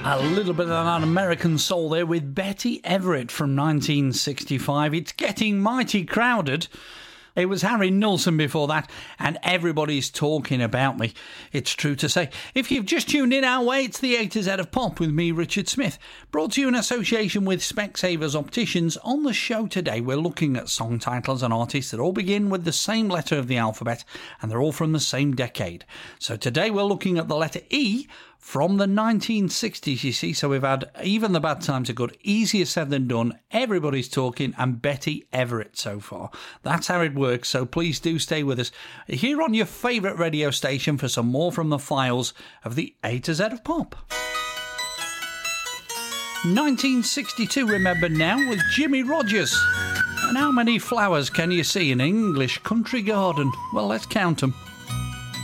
A little bit of an American soul there with Betty Everett from 1965. It's getting mighty crowded. It was Harry Nilsson before that, and everybody's talking about me. It's true to say. If you've just tuned in our way, it's the A to Z of Pop with me, Richard Smith, brought to you in association with Specsavers Opticians. On the show today, we're looking at song titles and artists that all begin with the same letter of the alphabet, and they're all from the same decade. So today we're looking at the letter E from the 1960s, you see. So we've had Even the Bad Times Are Good, Easier Said Than Done, Everybody's Talking, and Betty Everett so far. That's how it works, so please do stay with us here on your favourite radio station for some more from the files of the A to Z of Pop. 1962, remember now, with Jimmy Rogers. And how many flowers can you see in an English country garden? Well, let's count them.